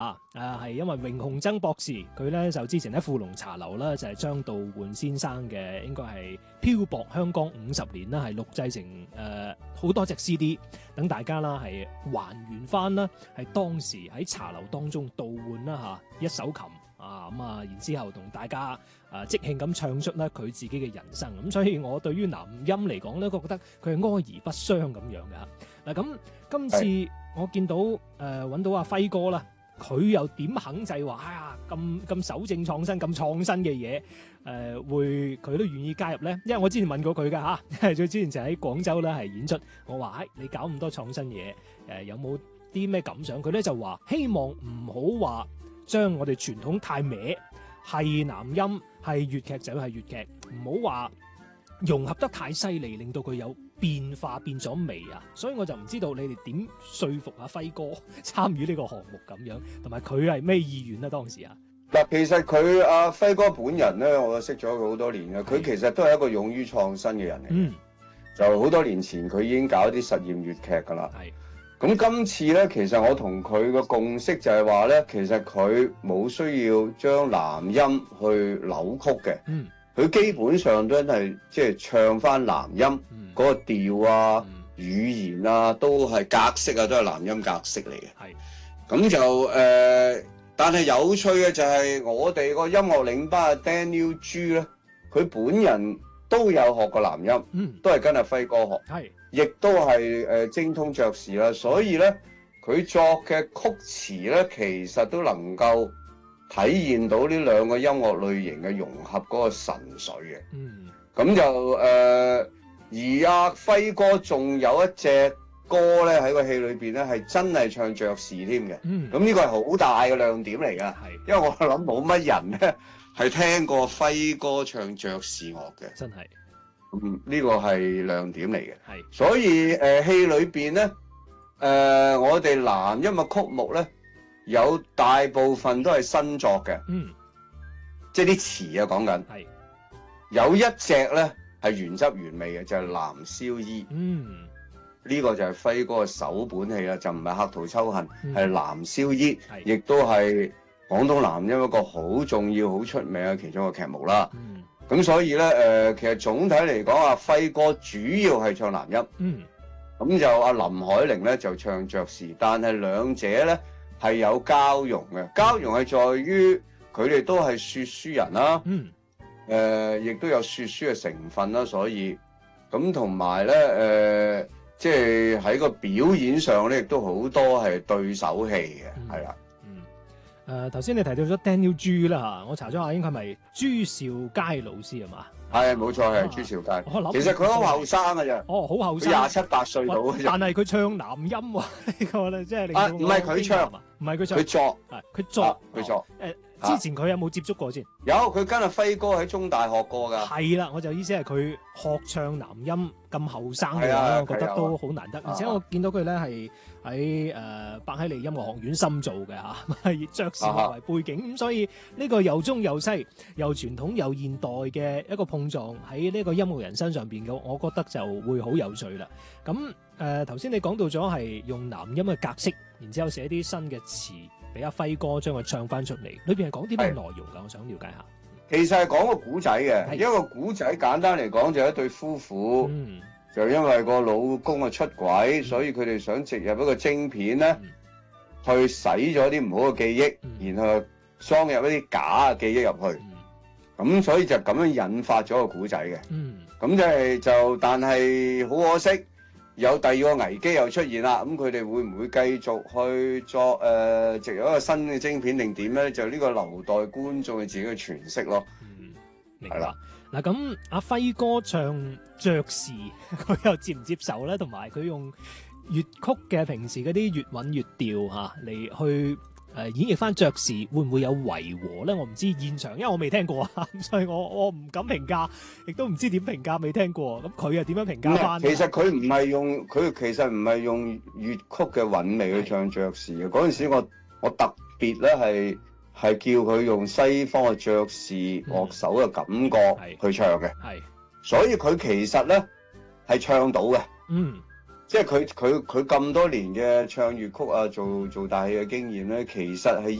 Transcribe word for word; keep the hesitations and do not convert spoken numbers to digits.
嚇，誒係因為榮鴻曾博士佢咧就之前喺富龍茶樓啦，就係將杜煥先生嘅應該係漂泊香江五十年啦，係錄製成誒好多隻 C D， 等大家啦係還原翻啦，係當時喺茶樓當中杜煥啦嚇一手琴啊咁啊，然之後同大家啊即興咁唱出咧佢自己嘅人生，咁所以我對於南音嚟講咧，覺得佢係哀而不傷咁樣嘅。嗱咁今次我見到誒揾、呃、到阿輝哥啦。佢又點肯制話啊咁咁守正創新咁創新嘅嘢誒會佢都願意加入咧？因為我之前問過佢㗎嚇，因為佢之前就喺廣州咧係演出，我話誒、哎、你搞咁多創新嘢誒、呃、有冇啲咩感想？佢咧就話希望唔好話將我哋傳統太歪，係南音係粵劇就係粵劇，唔好話融合得太犀利，令到佢有變化變咗味啊！所以我就唔知道你哋點說服阿輝哥參與呢個項目咁樣，同埋佢係咩意願啊？當時啊， 嗱，其實佢阿輝哥本人咧，我識咗佢好多年嘅，佢其實都係一個勇於創新嘅人嚟。嗯，就好多年前佢已經搞一啲實驗粵劇㗎啦。係。咁今次咧，其實我同佢嘅共識就係話咧，其實佢冇需要將南音去扭曲嘅。嗯。佢基本上都係即係唱翻南音嗰、嗯、個調啊、嗯、語言啊，都係格式啊，都係南音格式嚟嘅。係咁就誒、呃，但係有趣嘅就係我哋個音樂領班 Daniel G 咧，佢本人都有學過南音，嗯、都係跟阿輝哥學，係亦都係誒、呃、精通爵士啦。所以咧，佢作嘅曲詞咧，其實都能夠體現到呢兩個音樂類型嘅融合嗰個神髓嘅，嗯，咁就誒、呃，而阿輝哥仲有一隻歌咧喺個戲裏邊咧係真係唱爵士添嘅，嗯，咁呢個係好大嘅亮點嚟㗎，係，因為我諗冇乜人咧係聽過輝哥唱爵士樂嘅，真係，嗯，呢個係亮點嚟嘅，係，所以誒、呃、戲裏邊咧，誒、呃、我哋南音嘅曲目咧。有大部分都係新作嘅，嗯，即係啲詞啊講緊，係有一隻咧係原汁原味嘅，就係、是《男燒衣》，嗯，呢、這個就係輝哥嘅首本戲啦，就唔係《客途秋恨》，係、嗯《男燒衣》，亦都係廣東南音一個好重要、好出名嘅其中一個劇目啦。嗯，咁所以咧，誒、呃，其實總體嚟講，阿輝哥主要係唱南音，嗯，咁就阿林海玲咧就唱爵士，但係兩者咧。係有交融嘅，交融係在於佢哋都係說書人啦，嗯，誒、呃，亦都有說書嘅成分啦，所以咁同埋咧，誒、呃，即係喺個表演上咧，亦都好多係對手戲嘅，係、嗯、啦， 嗯，誒，頭先你提到咗 Daniel G 啦嚇，我查咗下，應該係咪朱兆佳老師係嘛？ 係冇錯，係朱兆佳。其實佢好後生嘅啫。 哦，好後生。 廿七八歲到。 但係佢唱南音喎，呢個咧即係令到我唔係佢唱， 唔係佢唱， 佢作， 佢作， 佢作。 誒，之前佢有冇接觸過先？ 有，佢跟阿輝哥喺中大學過㗎。 係啦，我就意思係佢學唱南音咁後生嘅話，我覺得都好難得。而且我見到佢咧係喺誒伯希利音樂學院深造嘅嚇，係爵士樂為背景，咁所以呢個又中又西，又傳統又現代嘅一個碰撞喺呢個音樂人身上邊嘅，我覺得就會好有趣啦。咁誒頭先你講到咗係用南音嘅格式，然之後寫啲新嘅詞俾阿輝哥將佢唱翻出嚟，裏邊係講啲咩內容㗎？我想了解下。 其實係講個古仔嘅，一個古仔簡單嚟講就係一對夫婦，嗯、就因為個老公啊出軌，嗯、所以佢哋想植入一個晶片咧，嗯、去洗咗啲唔好嘅記憶，嗯、然後裝入一啲假嘅記憶入去，咁、嗯、所以就咁樣引發咗個古仔嘅。咁即係就，但係好可惜。有第二個危機又出現啦，咁佢哋會唔會繼續去作誒、呃、植入一個新嘅晶片定點咧？就呢個留待觀眾嘅自己嘅詮釋咯。 嗯，明白。嗱咁阿輝哥唱爵士，佢又接唔接受咧？同埋佢用粵曲嘅平時嗰啲粵韻粵調嚇嚟去誒演繹翻爵士，會唔會有違和咧？我唔知現場，因為我未聽過啊，所以我我唔敢評價，亦都唔知點評價，未聽過。咁佢又點樣評價翻？ 其實佢唔係用佢其實唔係用粵曲嘅韻味去唱爵士嘅。嗰陣時我我特別咧係係叫佢用西方嘅爵士樂手嘅感覺去唱嘅。係、嗯，所以佢其實咧係唱到嘅。嗯。即係佢佢佢咁多年嘅唱粵曲啊，做做大戲嘅經驗咧，其實係